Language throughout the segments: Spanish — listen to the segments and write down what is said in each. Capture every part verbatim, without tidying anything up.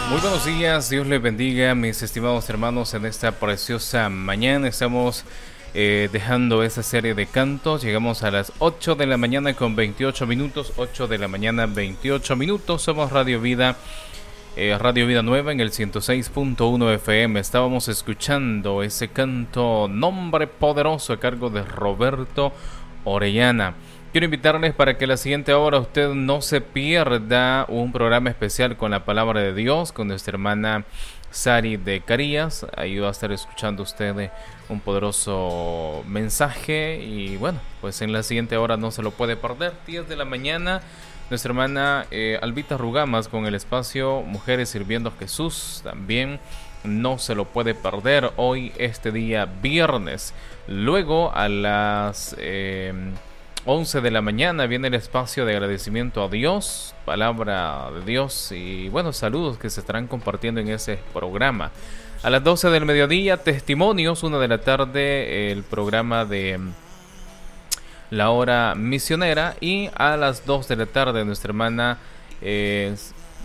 Muy buenos días, Dios les bendiga, mis estimados hermanos, en esta preciosa mañana. Estamos eh, dejando esta serie de cantos. Llegamos a las ocho de la mañana con veintiocho minutos, ocho de la mañana veintiocho minutos. Somos Radio Vida, eh, Radio Vida Nueva en el ciento seis punto uno F M. Estábamos escuchando ese canto Nombre Poderoso a cargo de Roberto Orellana. Quiero invitarles para que la siguiente hora usted no se pierda un programa especial con la palabra de Dios, con nuestra hermana Sari de Carías. Ahí va a estar escuchando usted un poderoso mensaje y bueno, pues en la siguiente hora no se lo puede perder. diez de la mañana, nuestra hermana eh, Albita Rugamas con el espacio Mujeres Sirviendo a Jesús. También no se lo puede perder hoy, este día viernes. Luego a las... Eh, once de la mañana viene el espacio de agradecimiento a Dios, palabra de Dios y bueno, saludos que se estarán compartiendo en ese programa. A las doce del mediodía, testimonios, una de la tarde, el programa de La Hora Misionera, y a las dos de la tarde nuestra hermana eh,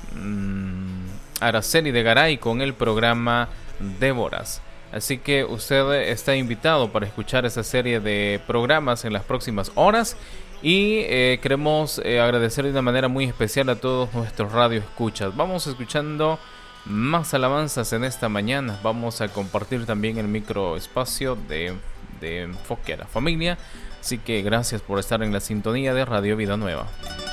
Araceli de Garay con el programa Déboras. Así que usted está invitado para escuchar esa serie de programas en las próximas horas. Y eh, queremos eh, agradecer de una manera muy especial a todos nuestros radioescuchas. Vamos escuchando más alabanzas en esta mañana. Vamos a compartir también el microespacio de, de enfoque a la familia. Así que gracias por estar en la sintonía de Radio Vida Nueva.